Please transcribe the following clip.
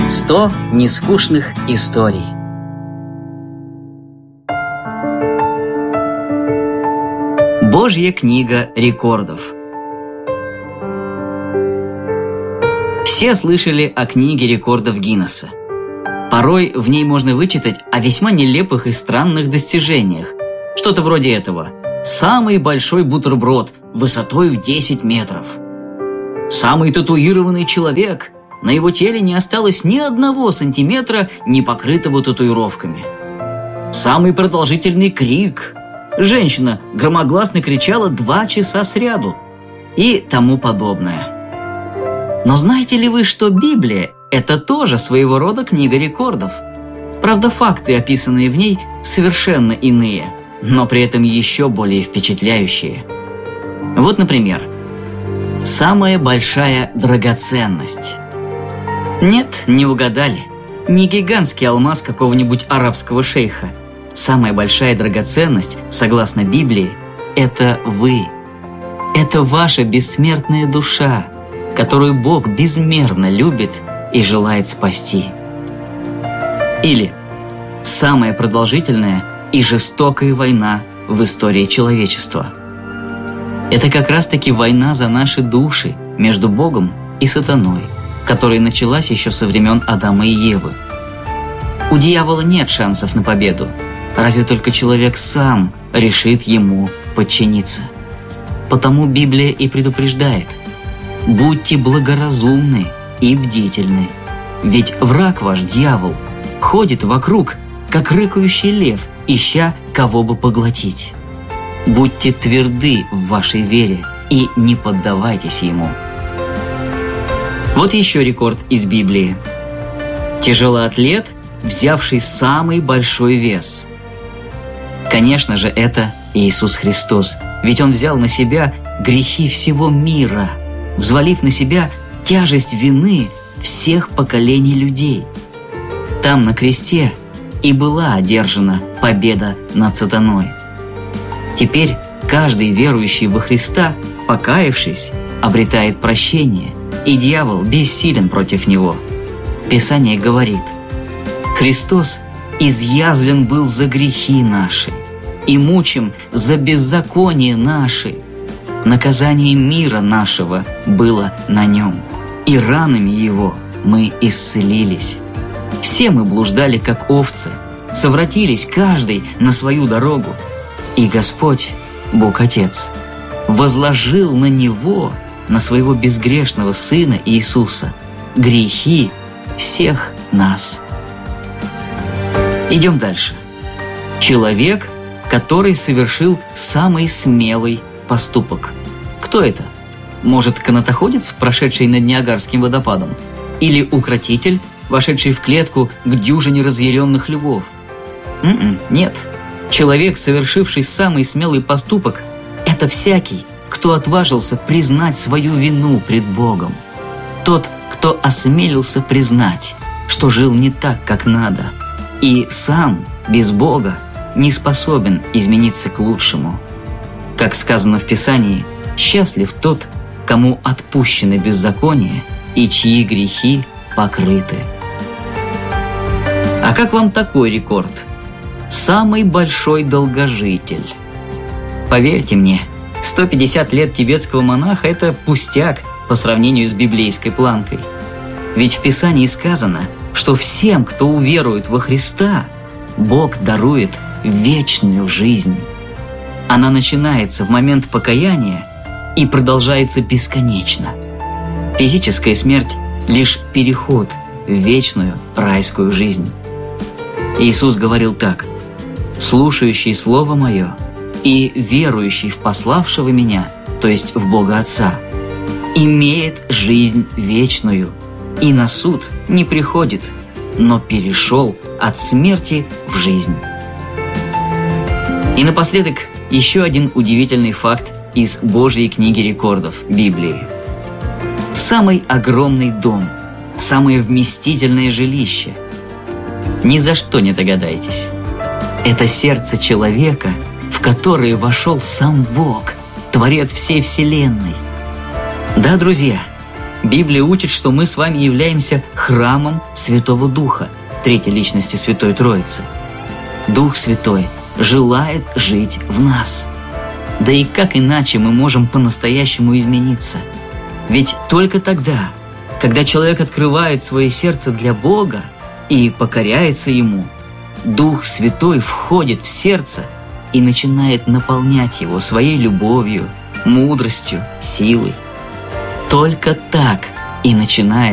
100 нескучных историй. Божья книга рекордов. Все слышали о книге рекордов Гиннесса. Порой в ней можно вычитать о весьма нелепых и странных достижениях. Что-то вроде этого. Самый большой бутерброд высотой в 10 метров. Самый татуированный человек. На его теле не осталось ни 1 сантиметра, не покрытого татуировками. Самый продолжительный крик. Женщина громогласно кричала 2 часа сряду. И тому подобное. Но знаете ли вы, что Библия – это тоже своего рода книга рекордов? Правда, факты, описанные в ней, совершенно иные, но при этом еще более впечатляющие. Вот, например, самая большая драгоценность. Нет, не угадали. Не гигантский алмаз какого-нибудь арабского шейха. Самая большая драгоценность, согласно Библии, это вы. Это ваша бессмертная душа, которую Бог безмерно любит и желает спасти. Или самая продолжительная и жестокая война в истории человечества. Это как раз-таки война за наши души между Богом и сатаной, которая началась еще со времен Адама и Евы. У дьявола нет шансов на победу, разве только человек сам решит ему подчиниться. Потому Библия и предупреждает: будьте благоразумны и бдительны, ведь враг ваш, дьявол, ходит вокруг, как рыкающий лев, ища кого бы поглотить. Будьте тверды в вашей вере и не поддавайтесь ему. Вот еще рекорд из Библии. Тяжелоатлет, взявший самый большой вес. Конечно же, это Иисус Христос, ведь Он взял на себя грехи всего мира, взвалив на себя тяжесть вины всех поколений людей. Там, на кресте, и была одержана победа над сатаной. Теперь каждый верующий во Христа, покаявшись, обретает прощение, и дьявол бессилен против него. Писание говорит: «Христос изъязвлен был за грехи наши и мучим за беззаконие наши. Наказание мира нашего было на нем, и ранами его мы исцелились. Все мы блуждали, как овцы, совратились каждый на свою дорогу, и Господь, Бог Отец, возложил на Него, на Своего безгрешного Сына Иисуса, грехи всех нас». Идем дальше. Человек, который совершил самый смелый поступок. Кто это? Может, канатоходец, прошедший над Ниагарским водопадом? Или укротитель, вошедший в клетку к дюжине разъяренных львов? Нет. Человек, совершивший самый смелый поступок, это всякий, кто отважился признать свою вину пред Богом. Тот, кто осмелился признать, что жил не так, как надо, и сам, без Бога, не способен измениться к лучшему. Как сказано в Писании, счастлив тот, кому отпущены беззакония и чьи грехи покрыты. А как вам такой рекорд? Самый большой долгожитель. Поверьте мне, 150 лет тибетского монаха – это пустяк по сравнению с библейской планкой. Ведь в Писании сказано, что всем, кто уверует во Христа, Бог дарует вечную жизнь. Она начинается в момент покаяния и продолжается бесконечно. Физическая смерть – лишь переход в вечную райскую жизнь. Иисус говорил так: «Слушающий Слово Мое и верующий в пославшего Меня, то есть в Бога Отца, имеет жизнь вечную, и на суд не приходит, но перешел от смерти в жизнь». И напоследок еще один удивительный факт из Божьей книги рекордов Библии. Самый огромный дом, самое вместительное жилище. Ни за что не догадаетесь. Это сердце человека, в которое вошел сам Бог, Творец всей Вселенной. Да, друзья, Библия учит, что мы с вами являемся храмом Святого Духа, третьей личности Святой Троицы. Дух Святой желает жить в нас. Да и как иначе мы можем по-настоящему измениться? Ведь только тогда, когда человек открывает свое сердце для Бога и покоряется Ему, Дух Святой входит в сердце и начинает наполнять его своей любовью, мудростью, силой. Только так и начинает